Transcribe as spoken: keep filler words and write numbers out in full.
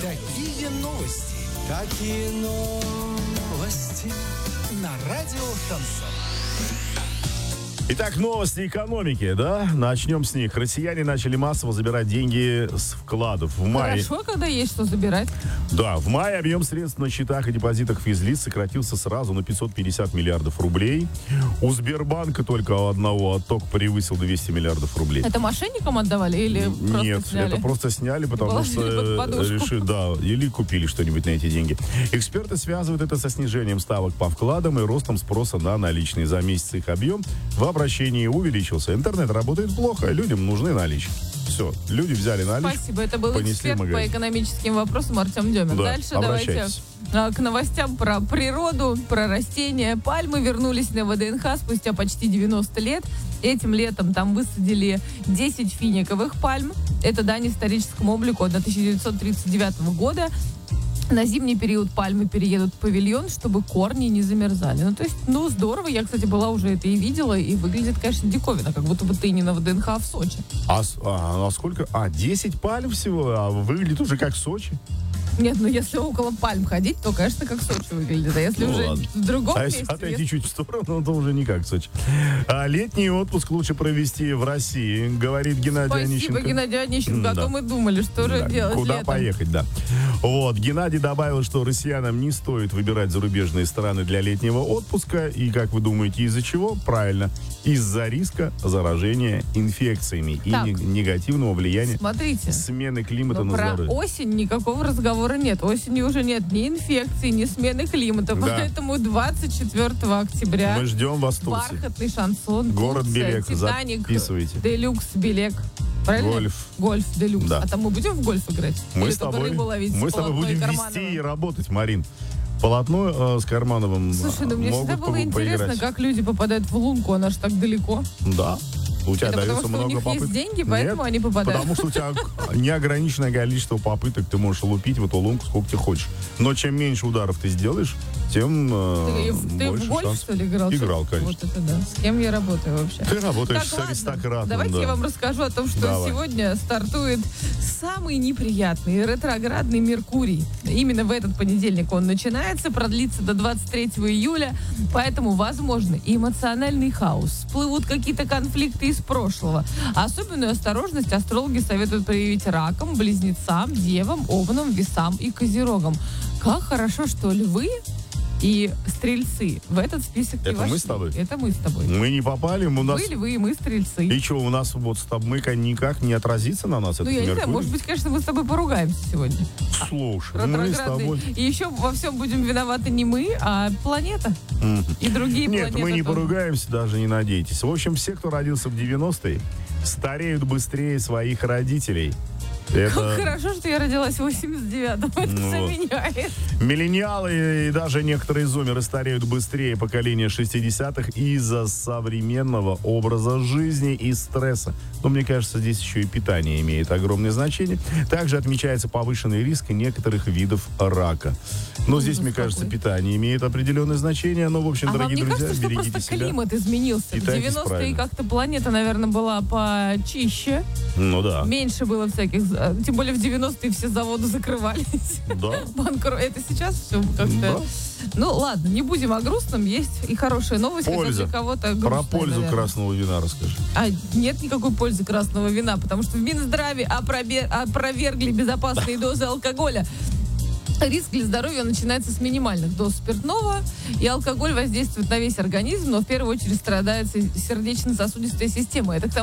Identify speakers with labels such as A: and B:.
A: Какие новости? Какие новости? На радио Шансон.
B: Итак, новости экономики, да? Начнем с них. Россияне начали массово забирать деньги с вкладов. В мае...
C: Хорошо, когда есть что забирать.
B: Да, в мае объем средств на счетах и депозитах физлиц сократился сразу на пятьсот пятьдесят миллиардов рублей. У Сбербанка только у одного отток превысил двести миллиардов рублей.
C: Это мошенникам отдавали или просто
B: Нет,
C: сняли?
B: это просто сняли, потому что решили, да, или купили что-нибудь на эти деньги. Эксперты связывают это со снижением ставок по вкладам и ростом спроса на наличные. За месяц их объем в обращении увеличился. Интернет работает плохо, людям нужны наличные. Все, люди взяли наличные.
C: Спасибо, это был эксперт по экономическим вопросам Артем Демин.
B: Да,
C: дальше давайте а, к новостям про природу, про растения. Пальмы вернулись на ВДНХ спустя почти девяносто лет. Этим летом там высадили десять финиковых пальм. Это дань историческому облику тысяча девятьсот тридцать девятого года. На зимний период пальмы переедут в павильон, чтобы корни не замерзали. Ну, то есть, ну, здорово. Я, кстати, была уже это и видела. И выглядит, конечно, диковина. Как будто бы ты не на ВДНХ, а в Сочи.
B: А, а, а сколько? А, десять пальм всего? А выглядит уже как Сочи?
C: Нет, ну если около пальм ходить, то, конечно, как Сочи выглядит. А если ну, уже ладно. В другом
B: а
C: месте...
B: А если отойти чуть в сторону, то уже не как Сочи. А летний отпуск лучше провести в России, говорит Геннадий
C: Спасибо,
B: Онищенко.
C: Спасибо, Геннадий Онищенко. Да. А то мы думали, что
B: да.
C: же делать
B: Куда
C: летом.
B: поехать, да. Вот. Геннадий добавил, что россиянам не стоит выбирать зарубежные страны для летнего отпуска. И, как вы думаете, из-за чего? Правильно. Из-за риска заражения инфекциями так. и негативного влияния
C: Смотрите,
B: смены климата
C: на
B: здоровье.
C: Про осень никакого разговора нет. Осенью уже нет ни инфекций, ни смены климата. Да. Поэтому двадцать четвёртого октября
B: мы ждем вас в Турции.
C: Бархатный шансон,
B: город
C: Турция,
B: Белек,
C: Титаник,
B: записывайте.
C: Делюкс Белек. Правильно?
B: Гольф.
C: Гольф, Делюкс.
B: Да.
C: А там мы будем в гольф играть?
B: Мы
C: Или
B: с тобой, мы с тобой будем вести и работать, Марин. Полотно э, с Кармановым.
C: Слушай, ну мне всегда было
B: по-
C: интересно,
B: поиграть.
C: как люди попадают в лунку, она же так далеко.
B: Да. У тебя
C: это
B: дается
C: потому, что
B: много
C: у них
B: попыток.
C: есть деньги, поэтому
B: Нет,
C: они попадают.
B: Потому что у тебя неограниченное количество попыток, ты можешь лупить в эту лунку сколько ты хочешь. Но чем меньше ударов ты сделаешь, тем э,
C: ты,
B: больше
C: ты в гольф,
B: шанс.
C: что ли, играл?
B: Играл, конечно.
C: Вот это да. С кем я работаю вообще?
B: Ты работаешь
C: так,
B: с
C: ладно,
B: аристократом.
C: Давайте
B: да.
C: я вам расскажу о том, что
B: Давай.
C: сегодня стартует самый неприятный ретроградный Меркурий. Именно в этот понедельник он начинается, продлится до двадцать третьего июля, поэтому, возможно, эмоциональный хаос, всплывут какие-то конфликты из прошлого. Особенную осторожность астрологи советуют проявить ракам, близнецам, девам, овнам, весам и козерогам. Как хорошо, что львы и стрельцы в этот список не
B: Это
C: вошли.
B: мы с тобой?
C: Это мы с тобой.
B: Мы не попали, мы у нас...
C: Вы львы, мы стрельцы.
B: И что, у нас вот с тобой никак не отразится на нас
C: ну,
B: этот
C: я не
B: Меркурий?
C: знаю, может быть, конечно, мы с тобой поругаемся сегодня.
B: Слушай, мы с тобой...
C: И еще во всем будем виноваты не мы, а планета.
B: Mm.
C: И другие
B: Нет,
C: планеты.
B: мы не
C: тоже.
B: поругаемся, даже не надейтесь. В общем, все, кто родился в девяностые, стареют быстрее своих родителей. Это...
C: Как хорошо, что я родилась в восемьдесят девятом. Это
B: Ну,
C: заменяет.
B: Миллениалы и даже некоторые зумеры стареют быстрее поколения шестидесятых из-за современного образа жизни и стресса. Но мне кажется, здесь еще и питание имеет огромное значение. Также отмечается повышенный риск некоторых видов рака. Но здесь, мне кажется, питание имеет определенное значение. Но, в общем,
C: а
B: дорогие
C: вам не
B: друзья,
C: кажется, что
B: берегите
C: просто
B: себя.
C: климат изменился? В девяностые как-то планета, наверное, была почище.
B: Ну да.
C: Меньше было всяких... Тем более в девяностые все заводы закрывались.
B: Да.
C: Банкро... Это сейчас все как-то... Да. Ну, ладно, не будем о грустном. Есть и хорошая новость.
B: Польза.
C: Для кого-то грустная,
B: Про пользу
C: наверное.
B: красного вина расскажи.
C: А нет никакой пользы красного вина, потому что в Минздраве опробе... опровергли безопасные дозы алкоголя. Риск для здоровья начинается с минимальных доз спиртного, и алкоголь воздействует на весь организм, но в первую очередь страдает сердечно-сосудистая система. Это к тому,